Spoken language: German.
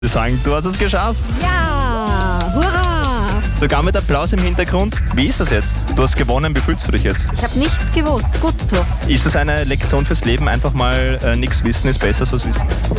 Wir sagen, du hast es geschafft. Ja, hurra! Sogar mit Applaus im Hintergrund. Wie ist das jetzt? Du hast gewonnen, wie fühlst du dich jetzt? Ich habe nichts gewusst. Gut so. Ist das eine Lektion fürs Leben? Einfach mal nichts wissen ist besser als was wissen?